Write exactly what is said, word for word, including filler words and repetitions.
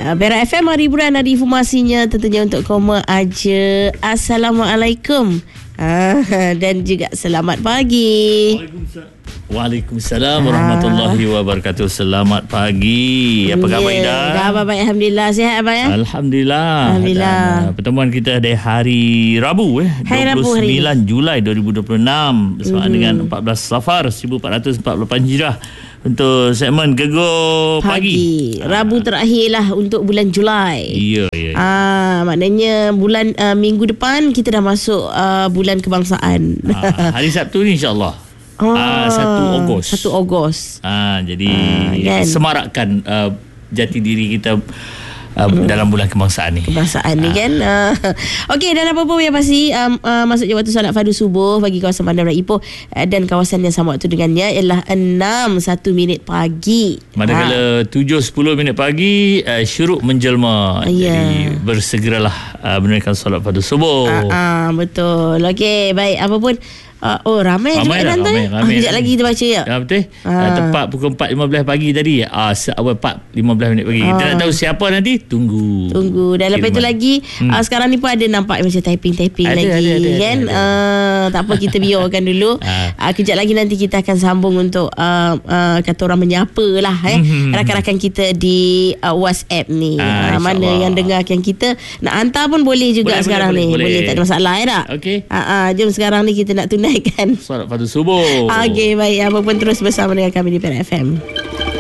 uh, Perak F M, hari hiburan, ada informasinya tentunya untuk koma aja. Assalamualaikum. Ah, dan juga selamat pagi. Waalaikumsalam. Waalaikumsalam warahmatullahi wabarakatuh. Selamat pagi. Apa khabar Ya, Ida? khabar baik, alhamdulillah. Sihat abang ya? Alhamdulillah. Alhamdulillah. Dan, uh, pertemuan kita dari hari Rabu eh Hari Rabu dua puluh sembilan hari Julai dua ribu dua puluh enam bersamaan Hmm. dengan empat belas Safar seribu empat ratus empat puluh lapan Hijrah untuk segmen Gegar Pagi. Pagi. Rabu terakhir lah untuk bulan Julai. Ya, ya. ya. Ah, maknanya bulan uh, minggu depan kita dah masuk uh, bulan kebangsaan. Ah, hari Sabtu ni insya-Allah. Oh, Ah, satu Ogos. satu Ogos. Ah, jadi Ah, kan? semarakkan uh, jati diri kita uh, Hmm. dalam bulan kebangsaan ni. Kebangsaan ni kan. Uh, Okey, dan apa pun yang pasti um, uh, masuknya waktu solat fardu subuh bagi kawasan Bandar Raya Ipoh uh, dan kawasan yang sama waktu dengannya ialah enam satu minit pagi. Manakala tujuh sepuluh minit pagi uh, syuruk menjelma. Ya. Jadi bersegeralah uh, menunaikan solat fardu subuh. Ah, uh, betul. Okey, baik, apa pun uh, oh ramai, Ramai juga lah, nanti. ramai, Ah, ramai kejap lah. lagi kita baca ya. Ya, betul. Ah. Uh, tepat pukul empat lima belas pagi tadi. Ah, uh, awal empat lima belas minit pagi. Kita Ah. nak tahu siapa nanti? Tunggu. Tunggu. Dan lepas itu Kiriman. lagi Hmm. uh, sekarang ni pun ada nampak macam typing-typing Ada, lagi ada, ada, kan. ada, ada. Uh, tak apa, kita biarkan dulu. Ah. uh, Kejap lagi nanti kita akan sambung untuk uh, uh, kata orang menyapa lah eh. Hmm. Rakan-rakan kita di uh, WhatsApp ni. Ah, uh, mana insyaAllah. yang dengarkan kita nak hantar pun boleh juga Boleh, sekarang boleh, ni. boleh, boleh. Tak ada masalah ya tak? Okey. Uh, uh, jom sekarang ni kita nak tunaikan. Solat fardu subuh. Okey, baik. Apa pun terus bersama dengan kami di Perak F M.